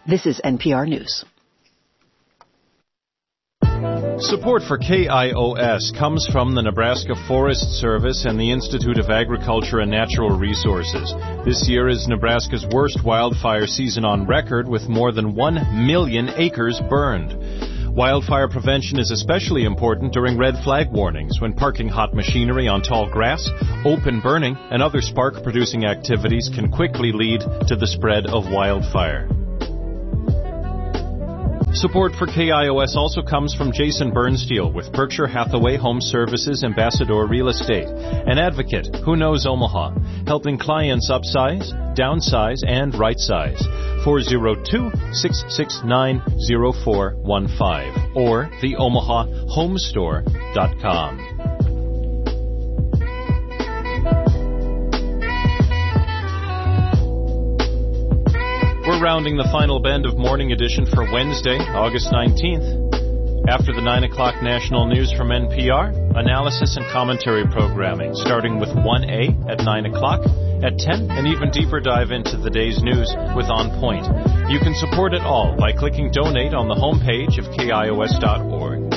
This is NPR News. Support for KIOS comes from the Nebraska Forest Service and the Institute of Agriculture and Natural Resources. This year is Nebraska's worst wildfire season on record, with more than 1 million acres burned. Wildfire prevention is especially important during red flag warnings, when parking hot machinery on tall grass, open burning, and other spark-producing activities can quickly lead to the spread of wildfire. Support for KIOS also comes from Jason Bernsteel with Berkshire Hathaway Home Services Ambassador Real Estate, an advocate who knows Omaha, helping clients upsize, downsize, and right-size. 402-669-0415 or theomahahomestore.com. We're rounding the final bend of Morning Edition for Wednesday, August 19th. After the 9 o'clock national news from NPR, analysis and commentary programming, starting with 1A at 9 o'clock, at 10, an even deeper dive into the day's news with On Point. You can support it all by clicking Donate on the homepage of KIOS.org.